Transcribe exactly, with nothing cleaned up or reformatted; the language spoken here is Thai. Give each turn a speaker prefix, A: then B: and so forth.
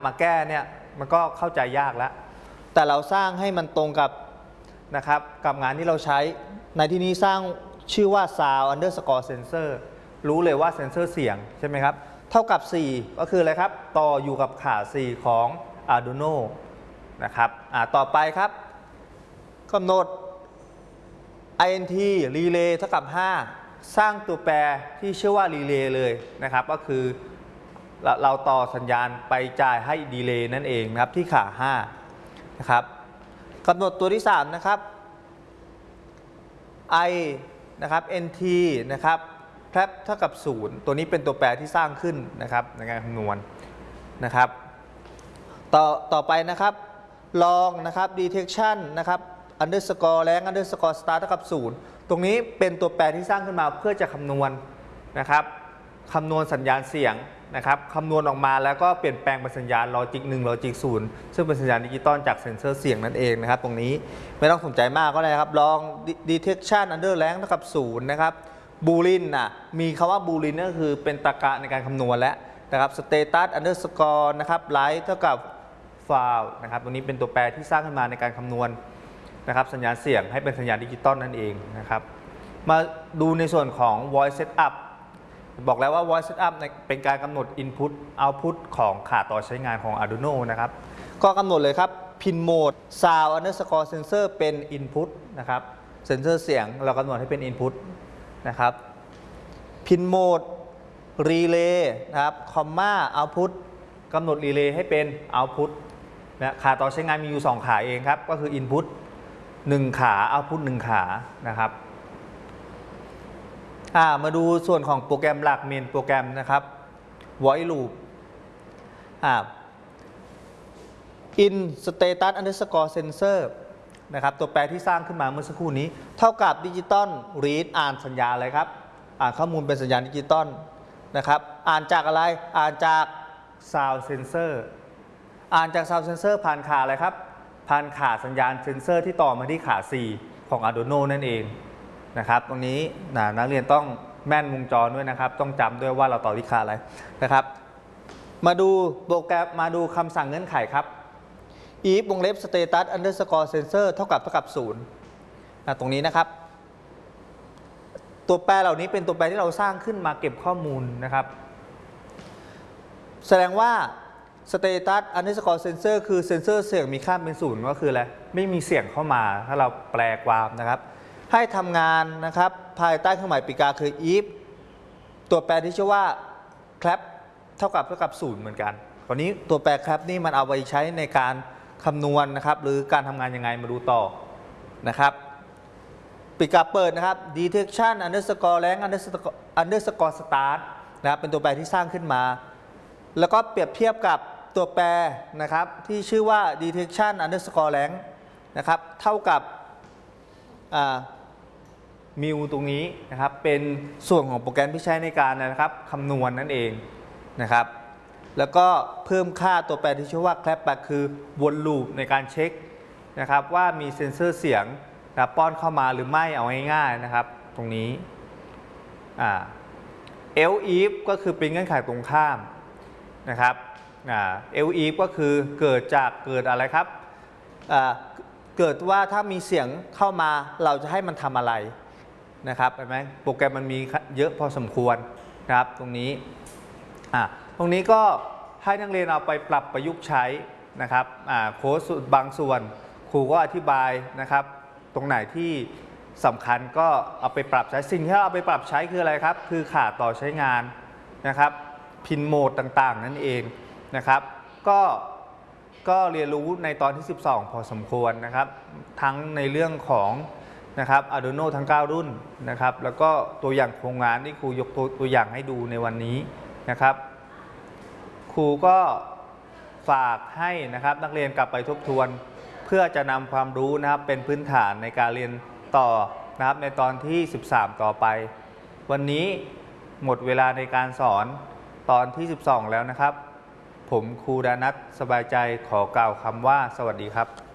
A: มาแก้เนี่ยมันก็เข้าใจยากแล้วแต่เราสร้างให้มันตรงกับนะครับกับงานที่เราใช้ในที่นี้สร้างชื่อว่า sound underscore sensor รู้เลยว่าเซนเซอร์เสียงใช่ไหมครับเท่ากับสี่ก็คืออะไรครับต่ออยู่กับขาสี่ของ Arduino นะครับอ่าต่อไปครับกำหนด int relay เท่ากับห้าสร้างตัวแปรที่ชื่อว่า relay เลยนะครับก็คือเราต่อสัญญาณไปจ่ายให้ดีเลย์นั่นเองนะครับที่ขาห้านะครับกำหนดตัวที่สามนะครับ i นะครับ nt นะครับแพลเท่ากับศูนย์ตัวนี้เป็นตัวแปรที่สร้างขึ้นนะครับในการคำนวณนะครับต่อต่อไปนะครับลองนะครับ detection นะครับ underscore แรง underscore start เท่ากับศูนย์ตรงนี้เป็นตัวแปรที่สร้างขึ้นมาเพื่อจะคำนวณนะครับคำนวณสัญญาณเสียงนะครับคำนวณออกมาแล้วก็เปลี่ยนแปลงเป็นสัญญาณลอจิกหนึ่งลอจิกศูนย์ซึ่งเป็นสัญญาณดิจิตอลจากเซ็นเซอร์เสียงนั่นเองนะครับตรงนี้ไม่ต้องสนใจมากก็ได้ครับลอง detection under rank เท่ากับศูนย์นะครับบูลินน่ะมีคำว่าบูลินก็คือเป็นตรรกะในการคำนวณแล้วนะครับ status underscore นะครับ light เท่ากับ file นะครับตรงนี้เป็นตัวแปรที่สร้างขึ้นมาในการคำนวณนะครับสัญญาณเสียงให้เป็นสัญญาณดิจิตอลนั่นเองนะครับมาดูในส่วนของ voice setupบอกแล้วว่า voice setup เป็นการกำหนด input output ของขาต่อใช้งานของ Arduino นะครับก็กำหนดเลยครับ pin mode sound underscore sensor เป็น input นะครับเซนเซอร์เสียงเรากำหนดให้เป็น input นะครับ pin mode relay นะครับ comma output กำหนด relay ให้เป็น output นะขาต่อใช้งานมีอยู่สองขาเองครับก็คือ input หนึ่งขา output หนึ่งขานะครับมาดูส่วนของโปรแกรมหลักเมนโปรแกรมนะครับ void loop in status underscore sensor นะครับตัวแปรที่สร้างขึ้นมาเมื่อสักครู่นี้เท่ากับดิจิตอล read อ่านสัญญาณอะไรครับอ่านข้อมูลเป็นสัญญาณดิจิตอลนะครับอ่านจากอะไรอ่านจาก sound sensor อ่านจาก sound sensor ผ่านขาอะไรครับผ่านขาสัญญาณเซนเซอร์ที่ต่อมาที่ขาสี่ของ Arduino นั่นเองนะครับตรงนี้นักเรียนต้องแม่นวงจรด้วยนะครับต้องจำด้วยว่าเราต่อที่ขาอะไรนะครับมาดูโปรแกรมมาดูคำสั่งเงื่อนไขครับ if วงเล็บ status underscore sensor เท่ากับเท่ากับศูนย์ตรงนี้นะครับตัวแปรเหล่านี้เป็นตัวแปรที่เราสร้างขึ้นมาเก็บข้อมูลนะครับแสดงว่า status underscore sensor คือเซนเซอร์เสียงมีค่าเป็นศูนย์ก็คืออะไรไม่มีเสียงเข้ามาถ้าเราแปลความนะครับให้ทำงานนะครับภายใต้เครื่องหมายปีกาคือ if ตัวแปรที่ชื่อว่า clap เท่ากับเท่ากับศูนย์เหมือนกันคราวนี้ตัวแปร clap นี่มันเอาไปใช้ในการคำนวณนะครับหรือการทำงานยังไงมาดูต่อนะครับปีกาเปิดนะครับ detection underscore rank underscore underscore start นะครับเป็นตัวแปรที่สร้างขึ้นมาแล้วก็เปรียบเทียบกับตัวแปรนะครับที่ชื่อว่า detection underscore rank นะครับเท่ากับมิวตรงนี้นะครับเป็นส่วนของโปรแกรมที่ใช้ในการนะครับคำนวณ น, นั่นเองนะครับแล้วก็เพิ่มค่าตัวแปรที่ชื่อว่า clapback คือวนลูปในการเช็คนะครับว่ามีเซ็นเซอร์เสียงนะป้อนเข้ามาหรือไม่เอาง่ายๆนะครับตรงนี้อ่า else if ก็คือเป็นเงื่อนไขตรงข้ามนะครับอ่า else if ก็คือเกิดจากเกิดอะไรครับอ่าเกิดว่าถ้ามีเสียงเข้ามาเราจะให้มันทำอะไรนะครับเห็นไหมโปรแกรมมันมีเยอะพอสมควรนะครับตรงนี้อ่าตรงนี้ก็ให้นักเรียนเอาไปปรับประยุกต์ใช้นะครับอ่าโค้ดบางส่วนครูก็อธิบายนะครับตรงไหนที่สำคัญก็เอาไปปรับใช้สิ่งที่เราเอาไปปรับใช้คืออะไรครับคือขาต่อใช้งานนะครับพินโหมดต่างๆนั่นเองนะครับก็ก็เรียนรู้ในตอนที่สิบสองพอสมควรนะครับทั้งในเรื่องของนะครับ Arduino ทั้งเก้ารุ่นนะครับแล้วก็ตัวอย่างโครงงานที่ครูยกตัวตัวอย่างให้ดูในวันนี้นะครับครูก็ฝากให้นะครับนักเรียนกลับไปทบทวนเพื่อจะนำความรู้นะครับเป็นพื้นฐานในการเรียนต่อนะครับในตอนที่สิบสามต่อไปวันนี้หมดเวลาในการสอนตอนที่สิบสองแล้วนะครับผมครูดานัทสบายใจขอกล่าวคำว่าสวัสดีครับ